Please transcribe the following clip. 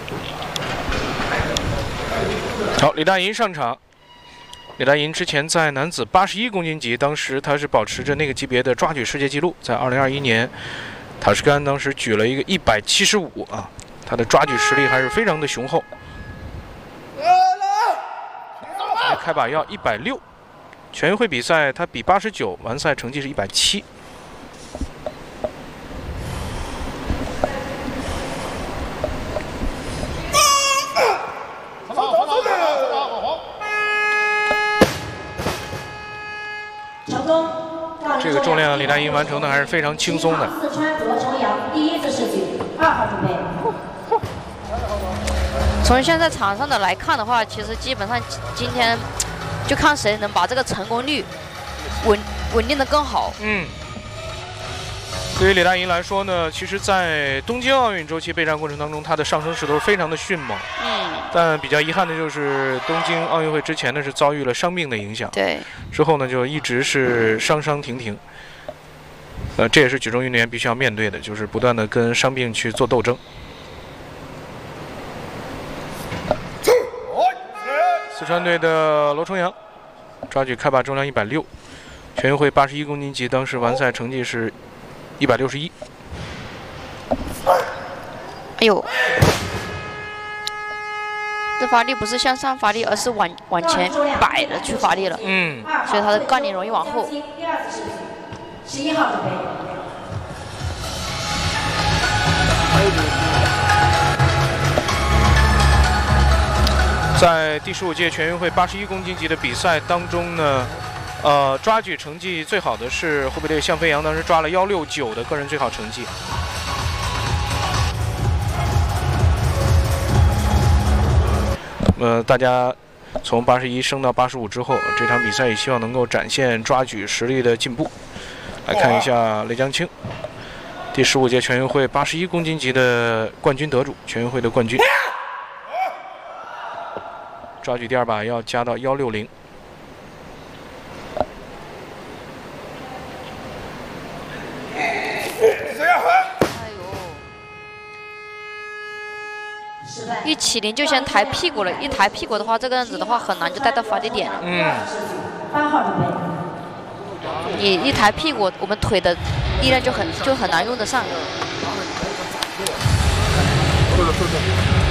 好，李大银上场。李大银之前在男子81公斤级，当时他是保持着那个级别的抓举世界纪录，在2021年，塔什干当时举了一个175啊，他的抓举实力还是非常的雄厚。开把要160，全运会比赛他比89，完赛成绩是170。这个重量李大银完成的还是非常轻松的。 四川罗重阳第一次试举，2号准备。 从现在场上的来看的话，其实基本上今天就看谁能把这个成功率稳定的更好。 对于李大银来说呢，其实，在东京奥运周期备战过程当中，他的上升势头非常的迅猛。但比较遗憾的就是东京奥运会之前呢是遭遇了伤病的影响。 对。 之后呢就一直是伤停停。这也是举重运动员必须要面对的，就是不断的跟伤病去做斗争。四川队的罗重阳，抓举开把重量160，全运会81公斤级，当时完赛成绩是161。 哎呦，这发力不是向上发力，而是往前摆的去发力了。所以他的杠铃容易往后。 11号准备。 在第15届全运会81公斤级的比赛当中呢，抓举成绩最好的是湖北队向飞扬，当时抓了169的个人最好成绩。大家从81升到85之后，这场比赛也希望能够展现抓举实力的进步。来看一下雷江青，第15届全运会81公斤级的冠军得主，全运会的冠军。抓举第2把要加到160。 一起灵就先抬屁股了，一抬屁股的话，这个样子的话很难就带到发力点了。 8号准备。 你一抬屁股，我们腿的力量就很难用得上。